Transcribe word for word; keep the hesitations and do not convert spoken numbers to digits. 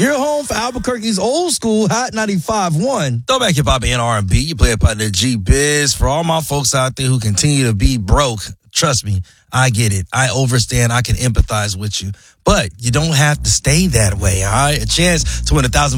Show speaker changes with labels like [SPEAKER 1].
[SPEAKER 1] You're home for Albuquerque's old school Hot ninety-five point one.
[SPEAKER 2] Throwback hip hop and R and B. You play it by the G-Biz. For all my folks out there who continue to be broke, trust me, I get it. I overstand. I can empathize with you. But you don't have to stay that way, all right? A chance to win a thousand